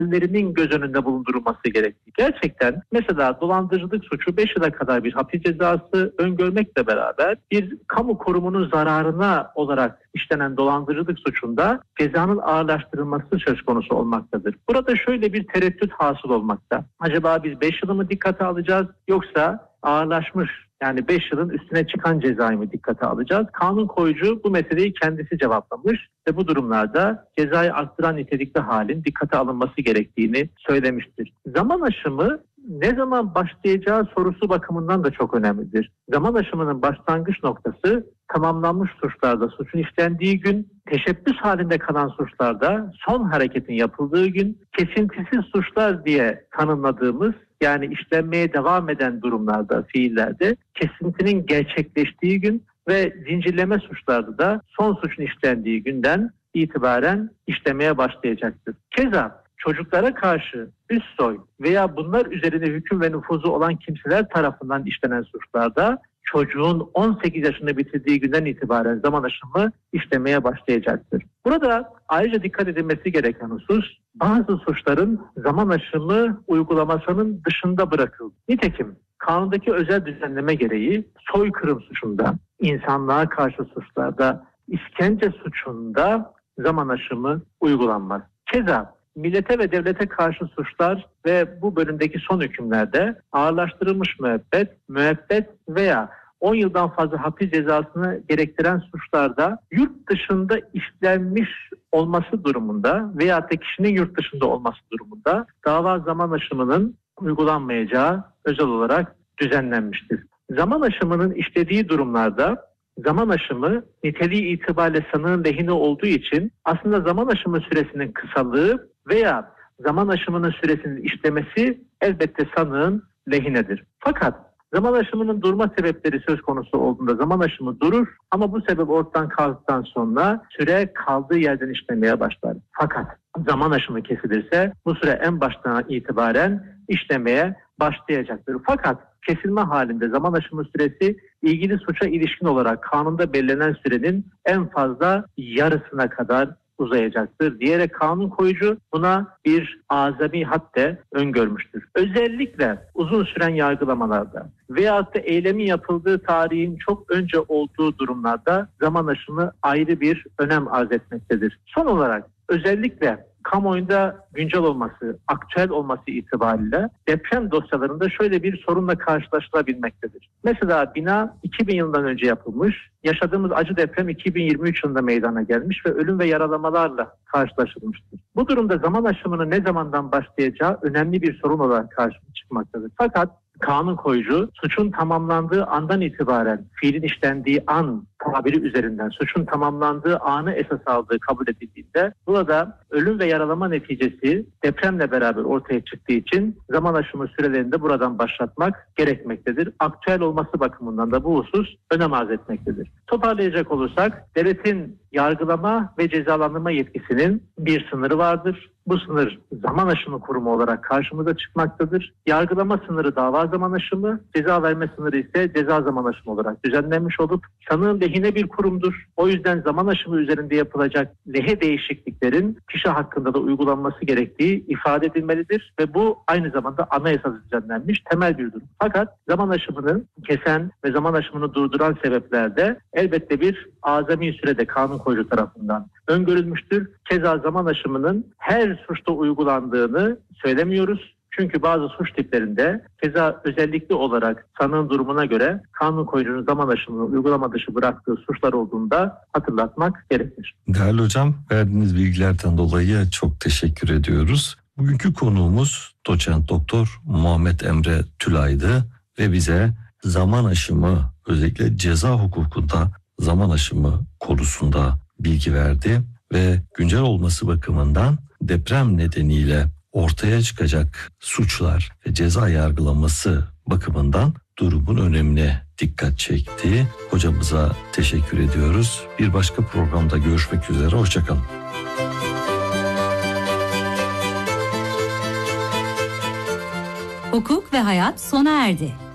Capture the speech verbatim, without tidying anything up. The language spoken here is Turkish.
ihmallerinin göz önünde bulundurulması gerektiği. Gerçekten mesela dolandırıcılık suçu beş yıla kadar bir hapis cezası öngörmekle beraber bir kamu kurumunun zararına olarak işlenen dolandırıcılık suçunda cezanın ağırlaştırılması söz konusu olmaktadır. Burada şöyle bir tereddüt hasıl olmakta. Acaba biz beş yılı mı dikkate alacağız yoksa ağırlaşmış, yani beş yılın üstüne çıkan cezayı mı dikkate alacağız? Kanun koyucu bu meseleyi kendisi cevaplamış ve bu durumlarda cezayı arttıran nitelikli halin dikkate alınması gerektiğini söylemiştir. Zaman aşımı ne zaman başlayacağı sorusu bakımından da çok önemlidir. Zaman aşımının başlangıç noktası tamamlanmış suçlarda suçun işlendiği gün, teşebbüs halinde kalan suçlarda son hareketin yapıldığı gün, kesintisiz suçlar diye tanımladığımız, yani işlenmeye devam eden durumlarda, fiillerde kesintinin gerçekleştiği gün ve zincirleme suçlarda da son suçun işlendiği günden itibaren işlemeye başlayacaktır. Keza çocuklara karşı üst soy veya bunlar üzerine hüküm ve nüfuzu olan kimseler tarafından işlenen suçlarda çocuğun on sekiz yaşını bitirdiği günden itibaren zaman aşımı işlemeye başlayacaktır. Burada ayrıca dikkat edilmesi gereken husus, bazı suçların zaman aşımı uygulamasının dışında bırakıldı. Nitekim kanundaki özel düzenleme gereği soykırım suçunda, insanlığa karşı suçlarda, işkence suçunda zaman aşımı uygulanmaz. Keza millete ve devlete karşı suçlar ve bu bölümdeki son hükümlerde ağırlaştırılmış müebbet, müebbet veya on yıldan fazla hapis cezasını gerektiren suçlarda yurt dışında işlenmiş olması durumunda veya da kişinin yurt dışında olması durumunda dava zaman aşımının uygulanmayacağı özel olarak düzenlenmiştir. Zaman aşımının işlediği durumlarda zaman aşımı niteliği itibariyle sanığın lehine olduğu için aslında zaman aşımı süresinin kısalığı veya zaman aşımının süresinin işlemesi elbette sanığın lehinedir. Fakat zaman aşımının durma sebepleri söz konusu olduğunda zaman aşımı durur ama bu sebep ortadan kalktıktan sonra süre kaldığı yerden işlemeye başlar. Fakat zaman aşımı kesilirse bu süre en baştan itibaren işlemeye başlayacaktır. Fakat kesilme halinde zaman aşımı süresi ilgili suça ilişkin olarak kanunda belirlenen sürenin en fazla yarısına kadar uzayacaktır diyerek kanun koyucu buna bir azami hadde öngörmüştür. Özellikle uzun süren yargılamalarda veyahut da eylemin yapıldığı tarihin çok önce olduğu durumlarda zaman aşımı ayrı bir önem arz etmektedir. Son olarak özellikle kamuoyunda güncel olması, aktüel olması itibariyle deprem dosyalarında şöyle bir sorunla karşılaşılabilmektedir. Mesela bina iki bin yılından önce yapılmış, yaşadığımız acı deprem iki bin yirmi üç yılında meydana gelmiş ve ölüm ve yaralamalarla karşılaşılmıştır. Bu durumda zaman aşımının ne zamandan başlayacağı önemli bir sorun olarak karşımıza çıkmaktadır. Fakat kanun koyucu suçun tamamlandığı andan itibaren fiilin işlendiği an tabiri üzerinden suçun tamamlandığı anı esas aldığı kabul edildiğinde burada ölüm ve yaralama neticesi depremle beraber ortaya çıktığı için zaman aşımı sürelerini de buradan başlatmak gerekmektedir. Aktüel olması bakımından da bu husus önem arz etmektedir. Toparlayacak olursak devletin yargılama ve cezalandırma yetkisinin bir sınırı vardır. Bu sınır zaman aşımı kurumu olarak karşımıza çıkmaktadır. Yargılama sınırı dava zaman aşımı, ceza verme sınırı ise ceza zaman aşımı olarak düzenlenmiş olup sanığın lehine bir kurumdur. O yüzden zaman aşımı üzerinde yapılacak lehe değişikliklerin kişi hakkında da uygulanması gerektiği ifade edilmelidir ve bu aynı zamanda anayasada düzenlenmiş temel bir durum. Fakat zaman aşımını kesen ve zaman aşımını durduran sebeplerde elbette bir azami sürede kanun koyucu tarafından öngörülmüştür. Keza zaman aşımının her suçta uygulandığını söylemiyoruz. Çünkü bazı suç tiplerinde keza özellikle olarak sanığın durumuna göre kanun koyucunun zaman aşımını uygulama dışı bıraktığı suçlar olduğunda hatırlatmak gerekir. Değerli hocam, verdiğiniz bilgilerden dolayı çok teşekkür ediyoruz. Bugünkü konuğumuz doçent doktor Muhammed Emre Tülay'dı ve bize zaman aşımı, özellikle ceza hukukunda zaman aşımı konusunda bilgi verdi ve güncel olması bakımından deprem nedeniyle ortaya çıkacak suçlar ve ceza yargılaması bakımından durumun önemine dikkat çekti. Hocamıza teşekkür ediyoruz. Bir başka programda görüşmek üzere. Hoşçakalın. Hukuk ve hayat sona erdi.